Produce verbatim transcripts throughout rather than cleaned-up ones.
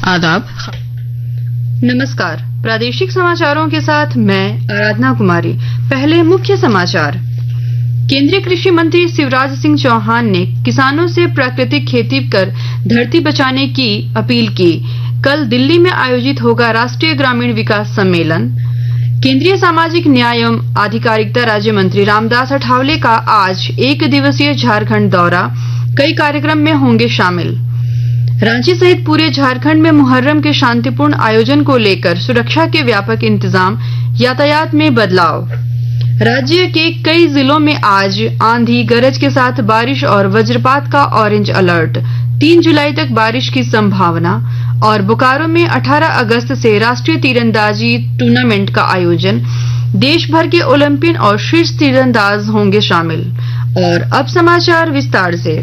आदाब। नमस्कार, प्रादेशिक समाचारों के साथ मैं आराधना कुमारी। पहले मुख्य समाचार। केंद्रीय कृषि मंत्री शिवराज सिंह चौहान ने किसानों से प्राकृतिक खेती कर धरती बचाने की अपील की। कल दिल्ली में आयोजित होगा राष्ट्रीय ग्रामीण विकास सम्मेलन। केंद्रीय सामाजिक न्याय एवं आधिकारिकता राज्य मंत्री रामदास अठावले का आज एक दिवसीय झारखंड दौरा, कई कार्यक्रम में होंगे शामिल। रांची सहित पूरे झारखंड में मुहर्रम के शांतिपूर्ण आयोजन को लेकर सुरक्षा के व्यापक इंतजाम, यातायात में बदलाव। राज्य के कई जिलों में आज आंधी गरज के साथ बारिश और वज्रपात का ऑरेंज अलर्ट। तीन जुलाई तक बारिश की संभावना। और बोकारो में अठारह अगस्त से राष्ट्रीय तीरंदाजी टूर्नामेंट का आयोजन। देश भर के ओलंपियन और शीर्ष तीरंदाज होंगे शामिल। और अब समाचार विस्तार से।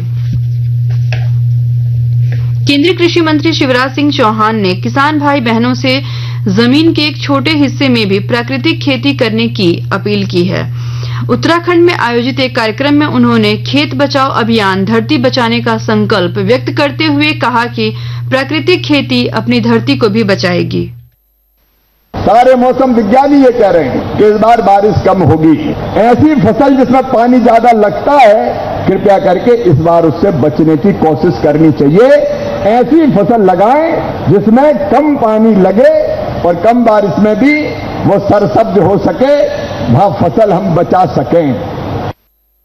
केंद्रीय कृषि मंत्री शिवराज सिंह चौहान ने किसान भाई बहनों से जमीन के एक छोटे हिस्से में भी प्राकृतिक खेती करने की अपील की है। उत्तराखंड में आयोजित एक कार्यक्रम में उन्होंने खेत बचाओ अभियान धरती बचाने का संकल्प व्यक्त करते हुए कहा कि प्राकृतिक खेती अपनी धरती को भी बचाएगी। सारे मौसम विज्ञानी ये कह रहे हैं कि इस बार बारिश कम होगी। ऐसी फसल जिसमें पानी ज्यादा लगता है, कृपया करके इस बार उससे बचने की कोशिश करनी चाहिए। ऐसी फसल लगाएं जिसमें कम पानी लगे और कम बारिश में भी वो सरसब्ज हो सके, वहां फसल हम बचा सकें।